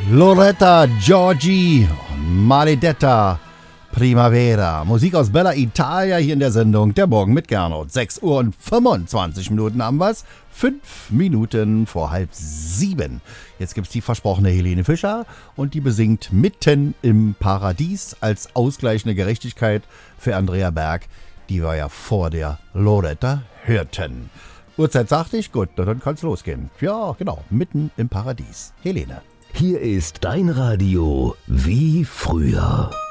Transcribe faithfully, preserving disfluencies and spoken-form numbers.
Loretta Giorgi, Maledetta Primavera. Musik aus Bella Italia hier in der Sendung Der Morgen mit Gernot. sechs Uhr und fünfundzwanzig Minuten haben wir's. Fünf Minuten vor halb sieben. Jetzt gibt's die versprochene Helene Fischer und die besingt Mitten im Paradies als ausgleichende Gerechtigkeit für Andrea Berg, die wir ja vor der Loretta hörten. Uhrzeit sagte ich, gut, dann kann's losgehen. Ja, genau, Mitten im Paradies. Helene. Hier ist dein Radio wie früher.